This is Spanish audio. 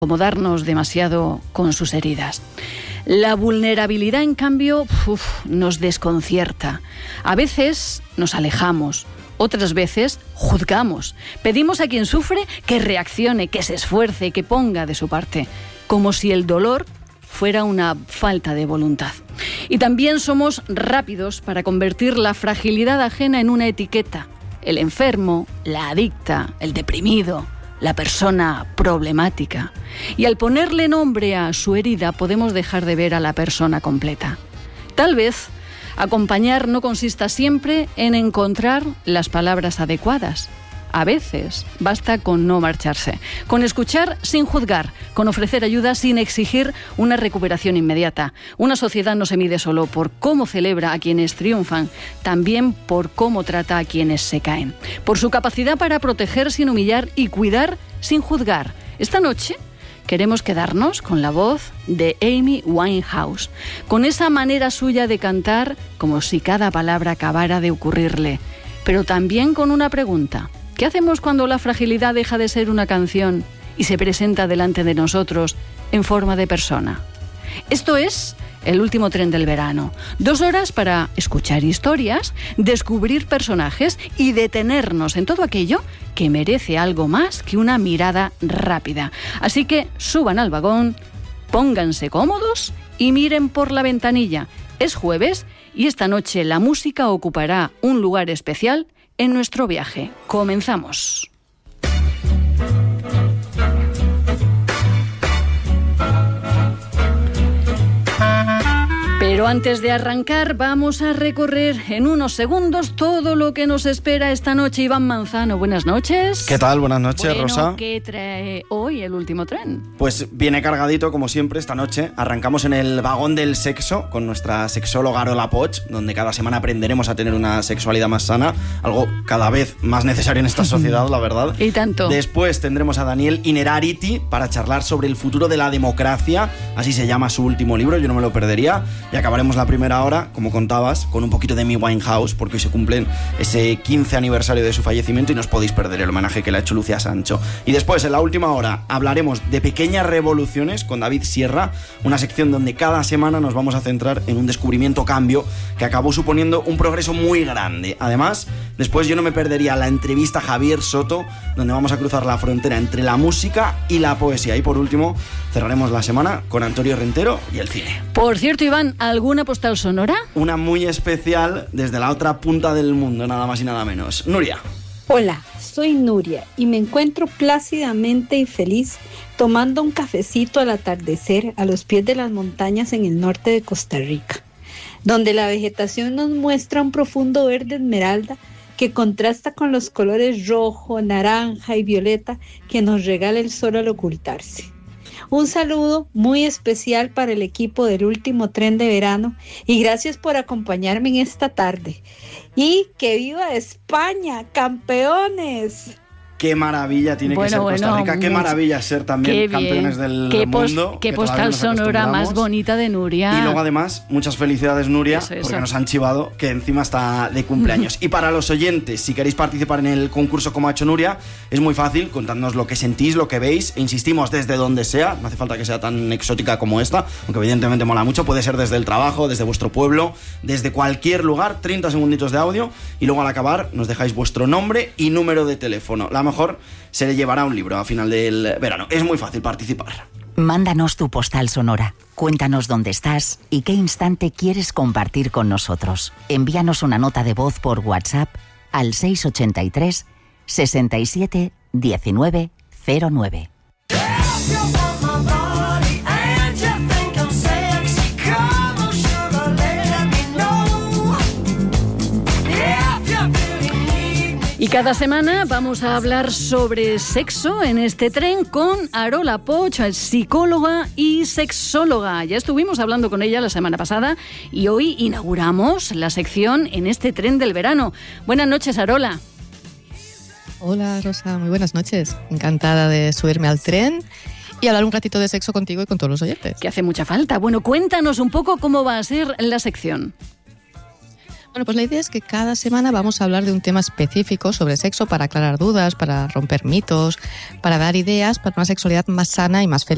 acomodarnos demasiado con sus heridas. La vulnerabilidad, en cambio, nos desconcierta. A veces nos alejamos, otras veces juzgamos. Pedimos a quien sufre que reaccione, que se esfuerce, que ponga de su parte, como si el dolor fuera una falta de voluntad. Y también somos rápidos para convertir la fragilidad ajena en una etiqueta. El enfermo, la adicta, el deprimido, la persona problemática. Y al ponerle nombre a su herida podemos dejar de ver a la persona completa. Tal vez acompañar no consista siempre en encontrar las palabras adecuadas. A veces basta con no marcharse, con escuchar sin juzgar, con ofrecer ayuda sin exigir una recuperación inmediata. Una sociedad no se mide solo por cómo celebra a quienes triunfan, también por cómo trata a quienes se caen, por su capacidad para proteger sin humillar y cuidar sin juzgar. Esta noche queremos quedarnos con la voz de Amy Winehouse, con esa manera suya de cantar como si cada palabra acabara de ocurrirle, pero también con una pregunta. ¿Qué hacemos cuando la fragilidad deja de ser una canción y se presenta delante de nosotros en forma de persona? Esto es El último tren del verano. 2 horas para escuchar historias, descubrir personajes y detenernos en todo aquello que merece algo más que una mirada rápida. Así que suban al vagón, pónganse cómodos y miren por la ventanilla. Es jueves y esta noche la música ocupará un lugar especial en nuestro viaje. Comenzamos. Pero antes de arrancar, vamos a recorrer en unos segundos todo lo que nos espera esta noche. Iván Manzano, buenas noches. ¿Qué tal? Buenas noches, Rosa. ¿Qué trae hoy el último tren? Pues viene cargadito, como siempre, esta noche. Arrancamos en el vagón del sexo con nuestra sexóloga Arola Poch, donde cada semana aprenderemos a tener una sexualidad más sana, algo cada vez más necesario en esta sociedad, la verdad. Y tanto. Después tendremos a Daniel Innerarity para charlar sobre el futuro de la democracia, así se llama su último libro, yo no me lo perdería. Y acabaremos la primera hora, como contabas, con un poquito de Amy Winehouse, porque hoy se cumplen ese 15 aniversario de su fallecimiento y no os podéis perder el homenaje que le ha hecho Lucía Sancho. Y después, en la última hora, hablaremos de pequeñas revoluciones con David Sierra, una sección donde cada semana nos vamos a centrar en un descubrimiento cambio que acabó suponiendo un progreso muy grande. Además, después yo no me perdería la entrevista a Javier Soto, donde vamos a cruzar la frontera entre la música y la poesía. Y por último, cerraremos la semana con Antonio Rentero y el cine. Por cierto, Iván, ¿alguna postal sonora? Una muy especial desde la otra punta del mundo, nada más y nada menos. Nuria. Hola, soy Nuria y me encuentro plácidamente y feliz tomando un cafecito al atardecer a los pies de las montañas en el norte de Costa Rica, donde la vegetación nos muestra un profundo verde esmeralda que contrasta con los colores rojo, naranja y violeta que nos regala el sol al ocultarse. Un saludo muy especial para el equipo del último tren de verano y gracias por acompañarme en esta tarde. ¡Y que viva España, campeones! Qué maravilla tiene que ser Costa Rica, qué maravilla ser también campeones del mundo. Qué postal sonora más bonita de Nuria. Y luego además, muchas felicidades, Nuria, eso. Porque nos han chivado que encima está de cumpleaños. Y para los oyentes, si queréis participar en el concurso como ha hecho Nuria, es muy fácil, contadnos lo que sentís, lo que veis, e insistimos desde donde sea, no hace falta que sea tan exótica como esta, aunque evidentemente mola mucho, puede ser desde el trabajo, desde vuestro pueblo, desde cualquier lugar, 30 segunditos de audio, y luego al acabar nos dejáis vuestro nombre y número de teléfono. La mejor se le llevará un libro a final del verano. Es muy fácil participar. Mándanos tu postal sonora. Cuéntanos dónde estás y qué instante quieres compartir con nosotros. Envíanos una nota de voz por WhatsApp al 683 67 19 09. Y cada semana vamos a hablar sobre sexo en este tren con Arola Poch, psicóloga y sexóloga. Ya estuvimos hablando con ella la semana pasada y hoy inauguramos la sección en este tren del verano. Buenas noches, Arola. Hola, Rosa, muy buenas noches. Encantada de subirme al tren y hablar un ratito de sexo contigo y con todos los oyentes. Que hace mucha falta. Bueno, cuéntanos un poco cómo va a ser la sección. Bueno, pues la idea es que cada semana vamos a hablar de un tema específico sobre sexo para aclarar dudas, para romper mitos, para dar ideas para una sexualidad más sana y más feliz.